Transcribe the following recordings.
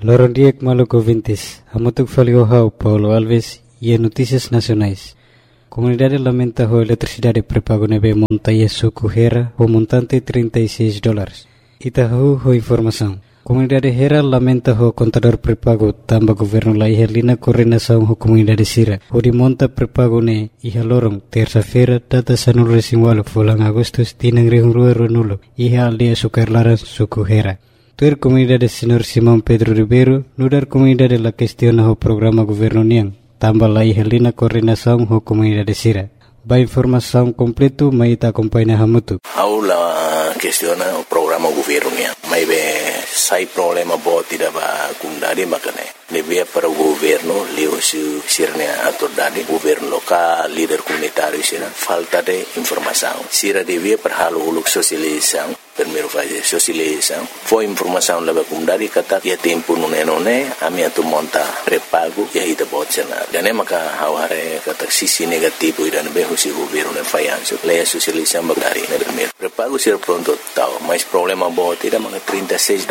Lorondiek Maluco Vintes, Hamutuk Faliohau, Paulo Alves e Notícias Nacionais. Comunidade lamenta a eletricidade pré-pago nebe montanha suco-hera o montante $36. Itahu ho informação. Comunidade Hera lamenta o contador pré-pago tamba governo la ihalina coordenação ho comunidade Sira. O de monta pré-pago ne iha lorong terça-feira data sanul resinwalo fulang Agustus tinang rihungrua renulo iha aldia sukarlaran suco-hera. Tuer comunidade Senhor Simão Pedro Ribeiro nudar comunidade la questiona ho programa governo niang tamba la ihalina coordenação ho comunidade Sira. Ba informação completo mai ta acompanha Hamutu. Aula questiona o programa governo niang. Mai be sai problema bo tidak ba kundari makane. Lebih para o governo leu sirnya atordade governo local líder comunitário sira falta de informação. Sira devia para halo uluk sosialização. Primeiro fase sosialização. Foi informação leva kundari kata ya tempo nune ami atu monta pré-pago ya ita botsena. Dan maka haware kata sisi negativo idan be husi governo ne fayanso. Leia sosialização bagari na primeiro. Pré-pago sira pronto tau, mas problema bo tidak maka $36.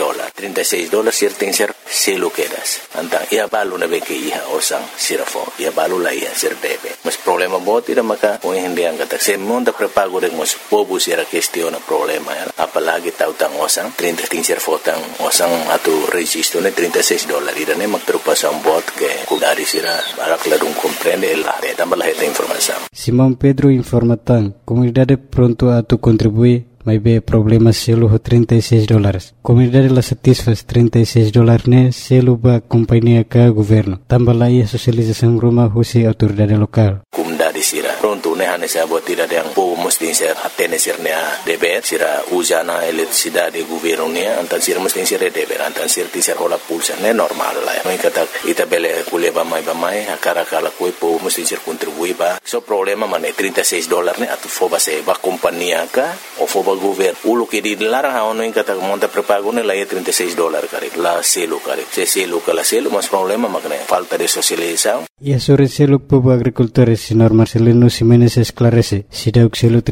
$36 sir tem ser selo quedas. Antang ia balu na be ke iha osang sirafo. Ia balu la ia sir debe. Mas problema bo tidak maka o hindi ang kata se monta pré-pago de mos pobu sira questiona problema ya. Apalagi tahu tang osang 30 tingser fotang osang atau registro ne $36 irane magtrupasan bot ke kudari sira barak ladung comprende la tambah la esta informação. Simão Pedro informa tang comunidade pronto a tu contribuir mas be problema selo ho $36. Comunidade la satisfaz $36 ne selo ba companhia ka governo. Tambah la ia sosialização rumah husi autoridade lokal. Comunidade sira pronto ne hane sa bot tidak yang po mesti ser atene sirnya deber sira usana eletricidade governo ne antan sira mesti ser deber antan sir tisar hola pulsa ne normal la. Mai kata ita bele kuleba mai akara kala koi po mesti ser contribui ba. So problema mane $36 ne atu foba se ba companhia ka o foba governo ulo que di larang haono in kata monta pré-pago ne la $36 kare la selo kare se selo kala selo mas problema makne falta de socialização. E sobre selo povo agricultores senhor Marcelino Ximenes esclarece se deu selo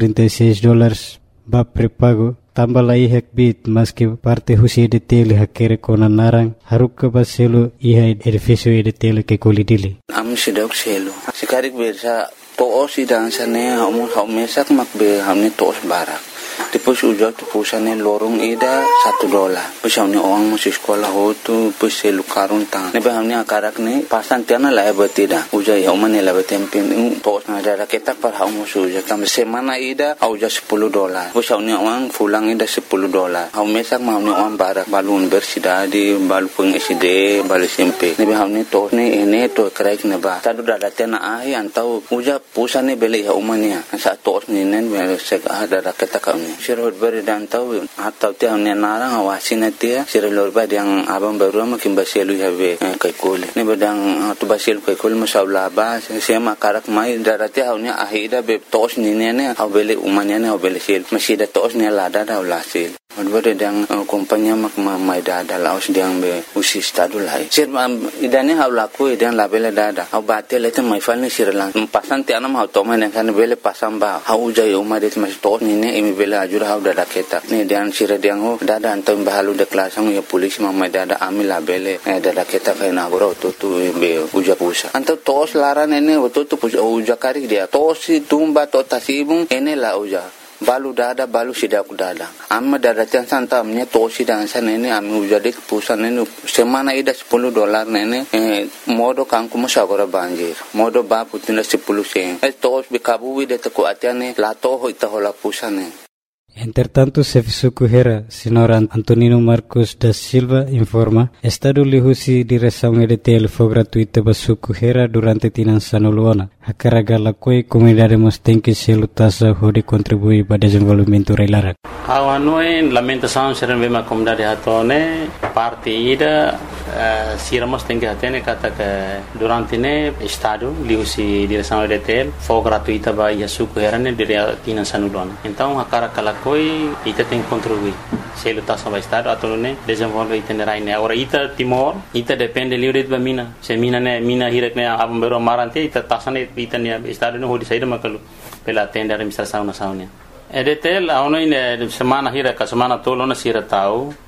$36 ba pré-pago tambah la ihak bit mas que parte husi de tele hakere kona narang haruk ba selo iha edifício de tele que colidili am se deu selo sikarik bersa to osi dansane mesak makbe hamne tos barak. Depois uja tu pusane lorong ida $1. Pusane orang masih sekolah hotu puselu karun tang. Nebe hamne akarak ne pasan tiana la betida. Uja ya umane la betempin tos na ada ketak par hau musu uja tam semana ida au ja $10. Pusane orang fulang ida $10. Hau mesak ma hamne orang barak balu universidade balu peng SD balu SMP. Nebe hamne tos ne ene to kraik ne ba. Tadu dada tena ahi antau uja pusane bele ya umane sa tos ne nen sek ada ketak Sirot beri dan tahu atau tiang ni narang awasin dia sirot beri yang abang baru makin basilu have kaikul ni bedang tu basilu kaikul masalah bah saya makarak mai darati awnya ahida be tos ni ne awbele umanya ne awbele sil masih ada tos ni lada dah ulasil Beri yang kompanya mak mai dada laos diang be usi stadu lai sir idane haw laku idan labele dada aw batel itu mai fal ni sir lang pasan tiana mau toman yang kan bele pasang ba haw jai umade mas tos ni ne imi bele ajur haw dada ketak ni dan sir diang ho dada antam bahalu de klasang ya polis mai dada ami labele dada ketak kai na goro tu be uja pusa anto tos laran ene tu uja kari dia tos tumba to tasibung ene la uja balu dada balu sidak dada amma dada chan santa amnya tosi dan sanene ami ujade pusan nene semana ida $10 nene modo kangku masagora banjir modo ba putina 10 sen tos bikabu de ko atiane la to hoita hola pusane. Entretanto, Sefisuku Hera, senhor Antonino Marcos da Silva, informa, Estado lihusi direção EDTL foi gratuita para Suku Hera durante tinan sanuluana. A carga la coi comunidade mostém que selo tasa hode contribui para desenvolvimento reilara. Awanoi lamentação serem bem a comunidade hatone parte ida siramos tem que atene kata que durante ne Estado lihusi direção EDTL foi gratuita para Suku Hera ne dire tinan sanuluana. Então a carga la coi ita tem que contribuir. Selo tasa para Estado atau ne desenvolve itinerário ne. Agora ita Timor ita depende livre de mina. Se mina ne mina hirak ne abang bero marante ita tasa ne ita ne Estado ne hodi saída makalu pela tenda administração nacional. EDTL aonde semana hira ka semana tolo na sira tau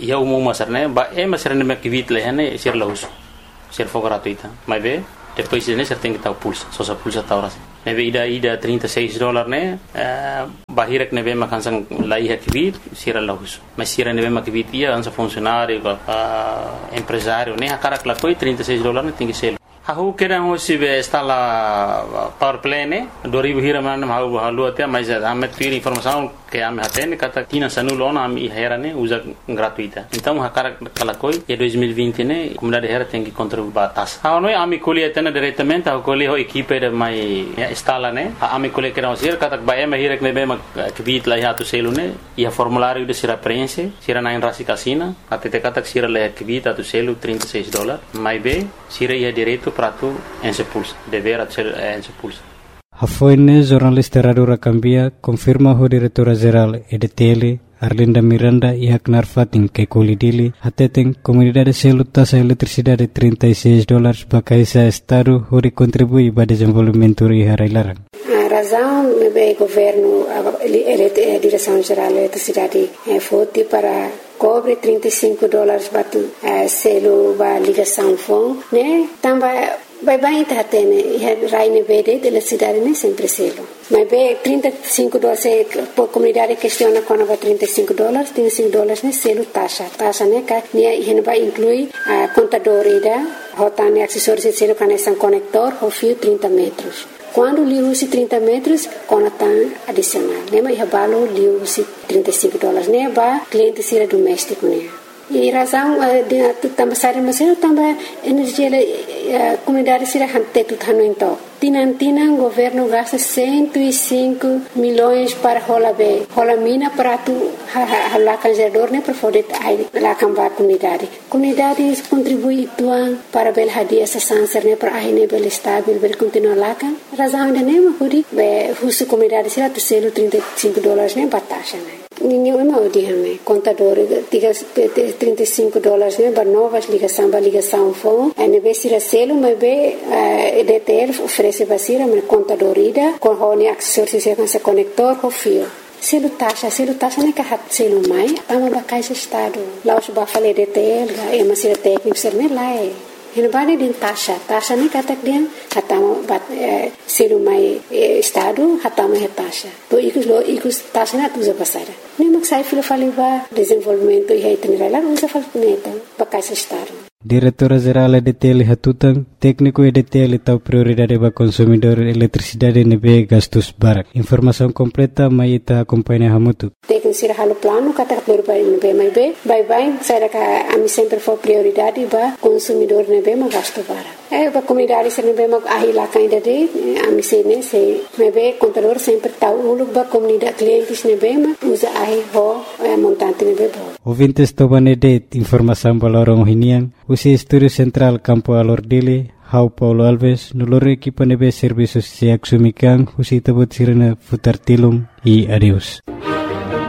ia umum masar né ba masar né makivit leh né ser lahus ser for gratuita mas be depois né ser tem que tal pulsa só sa pulsa tal ras né be ida $36 né bahirak né be makansang lai hakivit ser lahus mas ser né be makivit ia ansa funcionário empresário né akara klakoi $36 né tem que ser Aku kira hoje está lá power play né 2000 hira mana halu até mas amet pira informação que ame hatene kata tina sanulona ame hera né usa gratuita então hakara kalakoi e 2020 né comunidade hera tem que contribuir batas noi ame colhe até diretamente a colhe ho equipe de mai instala né ame colhe que não ser kata bae me hira que bem que bit lá hatu selo né e a formulário de sira preenche sira na rasi casina até kata sira lá que bit hatu selo $36 mai be sira ia direito para tu en se pulsa dever ser en se pulsa Hafoine jornalista Radio Rakambia confirma o diretora geral EDTL Arlinda Miranda e Haknar Fatin que colidili hateten comunidade selo taxa eletricidade $36 bakaisa estado hori contribui para desenvolvimento e harailarang. A razão é o governo, a direção geral da eletricidade foi para cobre $35 batu selo ba ligação fon né também vai tá tendo raine verde da eletricidade né sempre selo mas be $35 por comunidade questiona quando vai $35 né selo taxa né que vai incluir a contador ida rotane acessórios de selo conexão conector o fio 30 metros quando li usi 30 metros conectan adicional né mas balo li usi $35 né ba cliente sira doméstico né e razão de também sair mas eu também energia comunidade sira hante tu tano então Tinantina governo gasta 105 milhões para rola mina para tu lá canjador né para poder lá cambar comunidade contribui tuan para bel hadia essa sanser né para aí né bel estável bel continuar lá kan razão de né mas be husu comunidade sira tu selo $35 né batasha né ninguém é mal de né contador diga $35 né para novas ligação fone a nível sira selo mas be EDTL oferece basira mas contador ida com hone acessórios com esse conector com fio selo taxa né que hat selo mai tama bakaisa estado lá os ba falei EDTL é mas sira técnico ser né lá é Hinabani din taxa ni katak dia hatama bat selo mai estado hatama he taxa to ikus taxa na tuza pasara nem maksai filo faliva desenvolvimento e itinerário lá usa falneta bakaisa estado Diretora Geral EDTL Hatutan, técnico EDTL tau prioridade para consumidor eletricidade nebe gastos barak. Informação completa mai ita acompanha hamutu. Técnico sira halo plano kata prioridade nebe mai be, bye sai ka ami sempre for prioridade para consumidor nebe ma gasto barak. Para comunidade sira nebe ma ahila kainda de ami sene se nebe contador sempre tau ulu ba comunidade clientes nebe ma usa ahi ho montante nebe bo. Ouvintes tobane de informação balorong hinian Usi Estúdio Central Campo Alordile, Hau Paulo Alves, no loro equipa nebe serviços se axumikan, usi tabot sirena futar tilum e adeus.